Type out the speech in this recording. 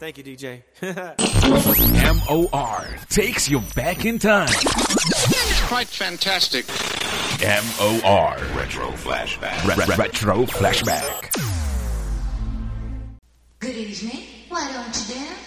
Thank you, DJ. MOR takes you back in time. It's quite fantastic. MOR Retro Flashback. Retro Flashback. Good evening. Why don't you dance?